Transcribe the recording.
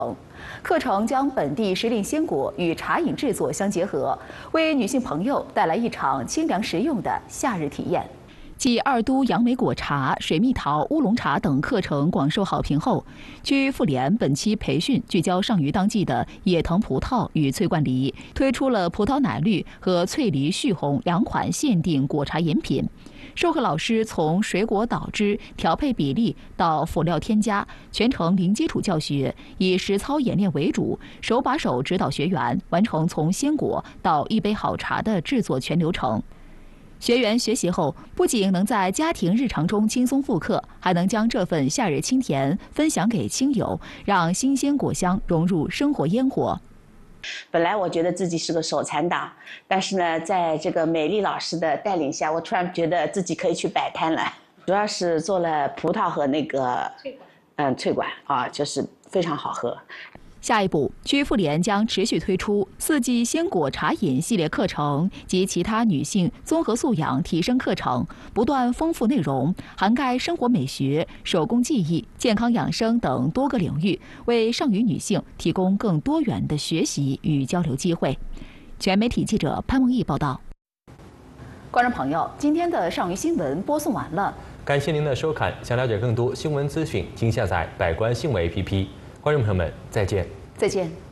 课程将本地时令鲜果与茶饮制作相结合，为女性朋友带来一场清凉实用的夏日体验。继二都杨梅果茶、水蜜桃、乌龙茶等课程广受好评后，区妇联本期培训聚焦上虞当季的野藤葡萄与翠冠梨，推出了葡萄奶绿和翠梨旭红两款限定果茶饮品。授课老师从水果捣汁、调配比例到辅料添加，全程零基础教学，以实操演练为主，手把手指导学员完成从鲜果到一杯好茶的制作全流程。学员学习后，不仅能在家庭日常中轻松复刻，还能将这份夏日清甜分享给亲友，让新鲜果香融入生活烟火。 本来我觉得自己是个手残党，但是呢，在这个美丽老师的带领下，我突然觉得自己可以去摆摊了。主要是做了葡萄和那个翠管啊，就是非常好喝。 下一步，区妇联将持续推出四季鲜果茶饮系列课程及其他女性综合素养提升课程，不断丰富内容，涵盖生活美学、手工技艺、健康养生等多个领域，为上虞女性提供更多元的学习与交流机会。全媒体记者潘梦毅报道。观众朋友，今天的上虞新闻播送完了， 感谢您的收看。想了解更多新闻资讯，请下载百官新闻 APP。观众朋友们，再见。 再见。